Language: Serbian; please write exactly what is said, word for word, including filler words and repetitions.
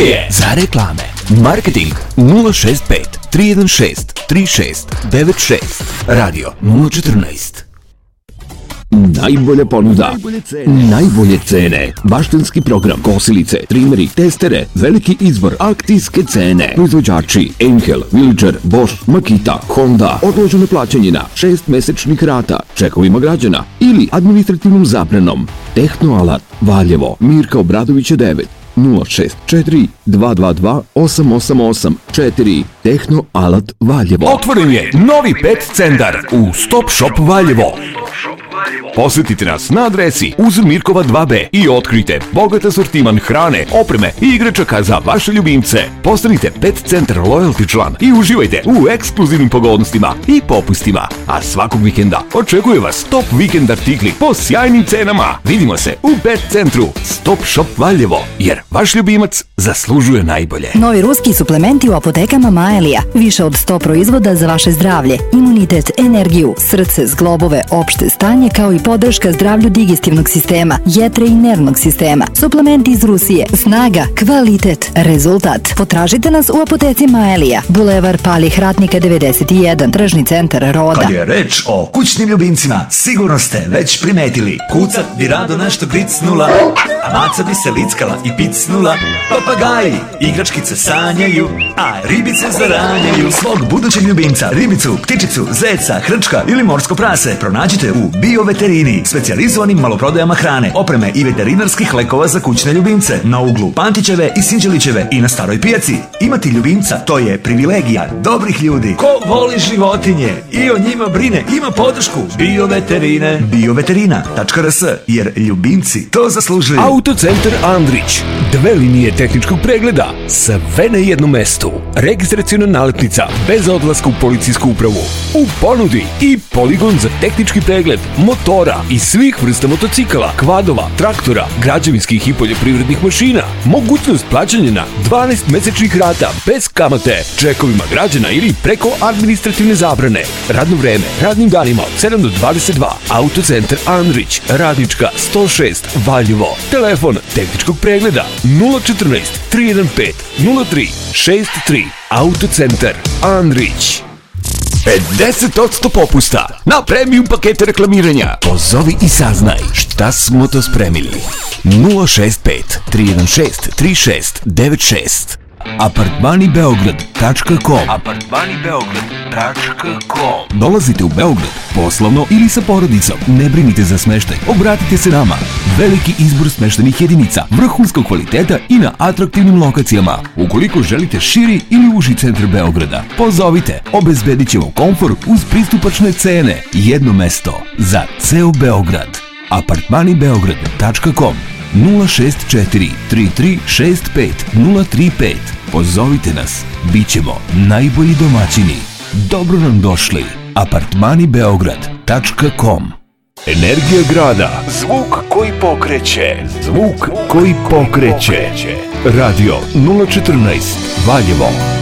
je za reklame. Marketing nula šest pet tri jedan šest tri šest devet šest. Radio nula četrnaest. Najbolja ponuda, najbolje cene. najbolje cene, baštenski program, kosilice, trimeri, testere, veliki izbor, akcijske cene, proizvođači, Enhel, Villager, Bosch, Makita, Honda, odloženo plaćanje na šest mesečnih rata, čekovima građana ili administrativnom zabranom. Tehnoalat, Valjevo, Mirka Obradovića devet, nula šest četiri dva dva dva osam osam osam četiri. Tehnoalat Valjevo. Otvoren je novi pet centar u Stop Shop Valjevo. Posjetite nas na adresi uz Mirkova dva be i otkrijte bogat asortiman hrane, opreme i igračaka za vaše ljubimce. Postanite Pet Centar Loyalty član i uživajte u ekskluzivnim pogodnostima i popustima. A svakog vikenda očekuje vas top vikend artikli po sjajnim cenama. Vidimo se u Pet Centru Stop Shop Valjevo, jer vaš ljubimac zaslužuje najbolje. Novi ruski suplementi u apotekama Maelija. Više od sto proizvoda za vaše zdravlje, imunitet, energiju, srce, zglobove, opšte stanje, kao i podrška zdravlju digestivnog sistema, jetre i nervnog sistema. Suplementi iz Rusije. Snaga, kvalitet, rezultat. Potražite nas u apoteci Maelija. Bulevar Palih Ratnika devedeset jedan, tržni centar Roda. Kad je reč o kućnim ljubimcima, sigurno ste već primetili. Kucat bi rado nešto gricnula, a maca bi se lickala i picnula. Papagaji, igračkice sanjaju, a ribice zaranjaju. Svog budućeg ljubimca, ribicu, ptičicu, zeca, hrčka ili morsko prase pronađite u Bioveterini, specijalizovanim maloprodajama hrane, opreme i veterinarskih lekova za kućne ljubimce na uglu Pantićeve i Sinđelićeve i na Staroj pijaci. Imati ljubimca, to je privilegija dobrih ljudi. Ko voli životinje i o njima brine, ima podršku Bioveterine. Bioveterina tačka er es, jer ljubimci to zaslužuju. Autocentar Andrić. Dve linije tehničkog pregleda, sve na jednom mestu. Registraciona nalepnica bez odlaska u policijsku upravu. U ponudi i poligon za tehnički pregled motora i svih vrsta motocikala, kvadova, traktora, građevinskih i poljoprivrednih mašina. Mogućnost plaćanja na dvanaest mesečnih rata bez kamate, čekovima građana ili preko administrativne zabrane. Radno vreme, radnim danima od sedam do dvadeset dva. Autocentar Andrić, Radnička sto šest, Valjevo. Telefon tehničkog pregleda nula četrnaest tri jedan pet nula tri šest tri. Autocentar Andrić. pedeset posto popusta na premium pakete reklamiranja. Pozovi i saznaj šta smo to spremili. nula šest pet tri jedan šest tri šest devet šest. Apartmani Beograd tačka com. Apartmani Beograd tačka com. Dolazite u Beograd poslovno ili sa porodicom, ne brinite za smeštaj, obratite se nama. Veliki izbor smeštajnih jedinica, vrhunskog kvaliteta i na atraktivnim lokacijama. Ukoliko želite širi ili uži centar Beograda, pozovite, obezbedit ćemo komfor uz pristupačne cene. Jedno mesto za ceo Beograd. Apartmani Beograd tačka com. nula šest četiri tri tri šest pet nula tri pet. Pozovite nas, bit ćemo najbolji domaćini. Dobro nam došli. Apartmani Beograd tačka com. Energija grada. Zvuk koji pokreće. Zvuk koji pokreće. Radio nula četrnaest Valjevo.